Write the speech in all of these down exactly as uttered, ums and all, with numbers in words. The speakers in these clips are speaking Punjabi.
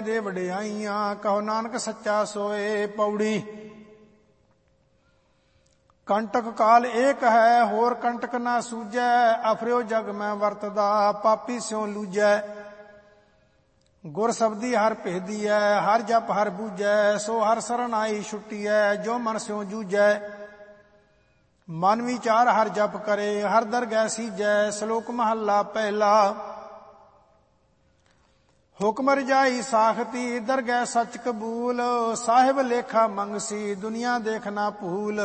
ਦੇ ਵਡਿਆਈਆਂ, ਕਹੋ ਨਾਨਕ ਸੱਚਾ ਸੋਏ। ਪੌੜੀ। ਕੰਟਕ ਕਾਲ ਏਕ ਹੈ, ਹੋਰ ਕੰਟਕ ਨਾ ਸੂਝੈ। ਅਫਰਿਓ ਜਗ ਮੈਂ ਵਰਤਦਾ, ਪਾਪੀ ਸਿਉ ਲੂਝੈ। ਗੁਰ ਸਬਦੀ ਹਰ ਭੇਦੀਐ, ਹਰ ਜਪ ਹਰ ਬੂਝੈ। ਸੋ ਹਰ ਸਰਣ ਆਈ ਛੁੱਟੀਐ, ਜੋ ਮਨ ਸਿਉ ਜੂਝੈ। ਮਨ ਵਿਚਾਰ ਹਰ ਜਪ ਕਰੇ, ਹਰ ਦਰਗਹਿ ਸੀਜੈ। ਸ਼ਲੋਕ ਮਹੱਲਾ ਪਹਿਲਾ। ਹੁਕਮ ਰਜਾਈ ਸਾਖਤੀ, ਦਰਗਹਿ ਸੱਚ ਕਬੂਲ। ਸਾਹਿਬ ਲੇਖਾ ਮੰਗਸੀ, ਦੁਨੀਆ ਦੇਖ ਨਾ ਭੂਲ।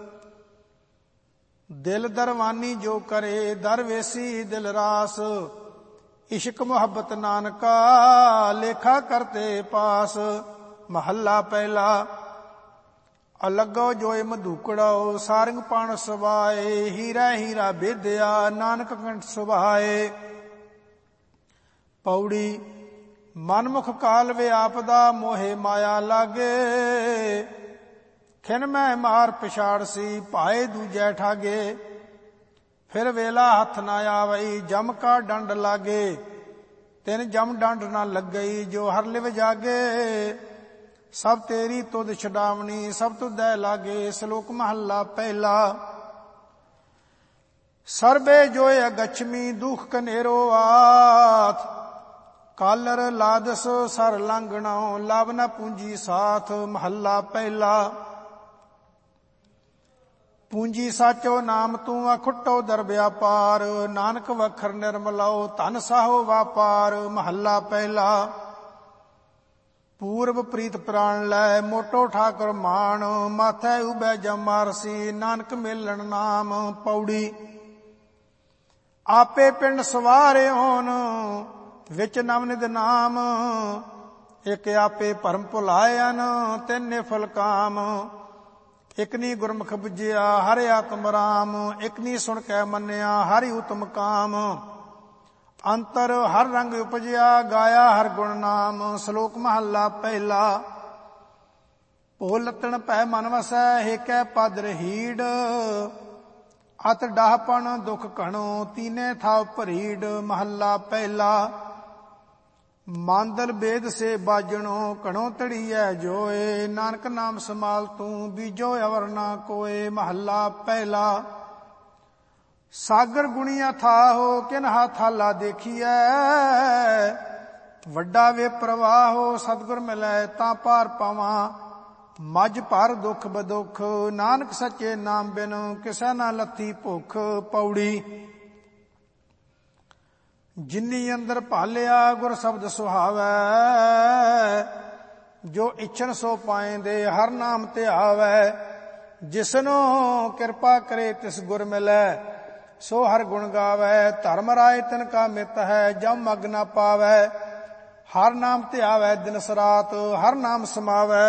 ਦਿਲ ਦਰਵਾਨੀ ਜੋ ਕਰੇ, ਦਰਵੇਸੀ ਦਿਲ ਰਾਸ। ਇਸ਼ਕ ਮੁਹੱਬਤ ਨਾਨਕਾ, ਲੇਖਾ ਕਰਤੇ ਪਾਸ। ਮਹੱਲਾ ਪਹਿਲਾ। ਅਲੱਗੋ ਜੋਇ ਮਧੂਕੜੋ, ਸਾਰੰਗ ਪਣ ਸਵਾਏ। ਹੀਰਾ ਹੀਰਾ ਬੇਦਿਆ, ਨਾਨਕ ਕੰਠ ਸੁਭਾਏ। ਪੌੜੀ। ਮਨਮੁਖ ਕਾਲ ਵਿਆਪਦਾ, ਮੋਹੇ ਮਾਇਆ ਲਾਗੇ। ਖਿਨ ਮੈਂ ਮਾਰ ਪਛਾੜ ਸੀ, ਭਾਏ ਦੂਜੈ ਠਾਗੇ। ਫਿਰ ਵੇਲਾ ਹੱਥ ਨਾ ਆਵਈ, ਜਮ ਕਾ ਡੰਡ ਲਾਗੇ। ਤਿਨ ਜਮ ਡੰਡ ਨਾ ਲੱਗਈ, ਜੋ ਹਰ ਲਿਵ ਜਾਗੇ। ਸਭ ਤੇਰੀ ਤੁਧ ਛਡਾਵਣੀ, ਸਭ ਤੁਧੈ ਲਾਗੇ। ਸ਼ਲੋਕ ਮਹੱਲਾ ਪਹਿਲਾ। ਸਰਬੇ ਜੋਇ ਅਗਛਮੀ, ਦੁਖ ਕਨੇਰੋ ਆਥ। ਕਾਲਰ ਲਾਦਸ ਸਰ ਲਾਂਘਣੋ, ਲਵ ਨ ਪੂੰਜੀ ਸਾਥ। ਮਹੱਲਾ ਪਹਿਲਾ। ਪੂੰਜੀ ਸਾਚੋ ਨਾਮ ਤੂੰ, ਅਖੁੱਟੋ ਦਰ ਵਿਆਪਾਰ। ਨਾਨਕ ਵਖਰ ਨਿਰਮਲੋ, ਧਨ ਸਾਹੋ ਵਾਪਾਰ। ਮਹੱਲਾ ਪਹਿਲਾ। ਪੂਰਬ ਪ੍ਰੀਤ ਪ੍ਰਾਣ ਲੈ, ਮੋਟੋ ਠਾਕੁਰ ਮਾਣ। ਮਾਥੈ ਉਬੈ ਜਮ ਮਾਰਸੀ, ਨਾਨਕ ਮੇਲਣ ਨਾਮ। ਪੌੜੀ। ਆਪੇ ਪਿੰਡ ਸਵਾਰਿਓਨ, ਵਿੱਚ ਨਵਨਿਧ ਨਾਮ। ਇਕ ਆਪੇ ਭਰਮ ਭੁਲਾਇਨ, ਤਿੰਨ ਨਿਫਲ ਕਾਮ। ਇਕਨੀ ਗੁਰਮੁਖ ਬੁਝਿਆ, ਹਰਿ ਆਤਮ ਰਾਮ। ਇਕਨੀ ਸੁਣ ਕੇ ਮੰਨਿਆ, ਹਰਿ ਉਤਮ ਕਾਮ। ਅੰਤਰ ਹਰ ਰੰਗ ਉਪਜਿਆ, ਗਾਇਆ ਹਰ ਗੁਣ ਨਾਮ। ਸ਼ਲੋਕ ਮਹੱਲਾ ਪਹਿਲਾ। ਭੋ ਲੱਤਣ ਭੈ ਮਨ ਵਸੈ, ਹੇਕੈ ਪਦ ਰਹੀੜ। ਅਤ ਡਾਹਪਣ ਦੁਖ ਘਣੋ, ਤੀਨੇ ਥਾਵ ਭਰੀੜ। ਮਹੱਲਾ ਪਹਿਲਾ। ਮਾਂਦਲ ਬੇਦ ਸੇ ਬਾਜਣੋ, ਘਣੋ ਤੜੀਐ ਜੋਏ। ਨਾਨਕ ਨਾਮ ਸਮਾਲ ਤੂੰ, ਬੀਜੋ ਅਵਰ ਨਾ ਕੋਏ। ਮਹੱਲਾ ਪਹਿਲਾ। ਸਾਗਰ ਗੁਣੀਆ ਥਾਹੋ, ਕਿਨਹਾ ਥਾਲਾ ਦੇਖੀਐ। ਵੱਡਾ ਵੇ ਪ੍ਰਵਾਹੋ, ਸਤਿਗੁਰ ਮਿਲੈ ਤਾਂ ਪਾਰ ਪਾਵਾਂ। ਮੱਝ ਭਰ ਦੁੱਖ ਬਦੁੱਖ, ਨਾਨਕ ਸੱਚੇ ਨਾਮ ਬਿਨ, ਕਿਸੈ ਨਾ ਲੱਥੀ ਭੁੱਖ। ਪੌੜੀ। ਜਿਨੀ ਅੰਦਰ ਭਾਲਿਆ, ਗੁਰ ਸ਼ਬਦ ਸੁਹਾਵੈ। ਜੋ ਇੱਛਨ ਸੋ ਪਾਏਂਦੇ, ਹਰ ਨਾਮ ਧਿਆਵੈ। ਜਿਸਨੂੰ ਕਿਰਪਾ ਕਰੇ, ਤਿਸ ਗੁਰ ਮਿਲੈ। ਸੋ ਹਰ ਗੁਣ ਗਾਵੈ। ਧਰਮ ਰਾਏ ਤਿਨ ਕਾ ਮਿਤ ਹੈ, ਜਮ ਮਗ ਨਾ ਪਾਵੈ। ਹਰ ਨਾਮ ਧਿਆਵੈ ਦਿਨ ਸਰਾਤ, ਹਰ ਨਾਮ ਸਮਾਵੈ।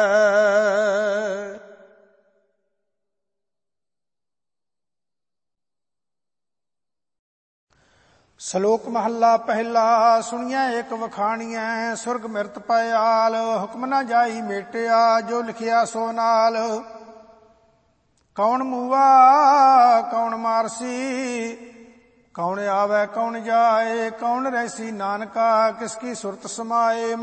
ਸ਼ਲੋਕ ਮਹੱਲਾ ਪਹਿਲਾ। ਸੁਣੀਐ ਏਕ ਵਖਾਣੀਐ, ਸੁਰਗ ਮਿਰਤ ਪਇਆਲ। ਹੁਕਮ ਨਾ ਜਾਈ ਮੇਟਿਆ, ਜੋ ਲਿਖਿਆ ਸੋ ਨਾਲ। ਕੌਣ ਮੂਆ ਕੌਣ ਮਾਰਸੀ, ਕੌਣ ਆਵੈ ਕੌਣ ਜਾਏ। ਕੌਣ ਰਹਿਸੀ ਨਾਨਕਾ, ਕਿਸ ਕੀ ਸੁਰਤ ਸਮਾਏ।